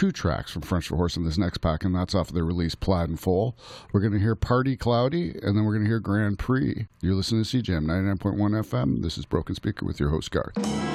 2 tracks from French for Horse in this next pack, and that's off of their release Plaid and Full. We're going to hear Party Cloudy, and then we're going to hear Grand Prix. You're listening to CJAM 99.1 FM. This is Broken Speaker with your host, Garth.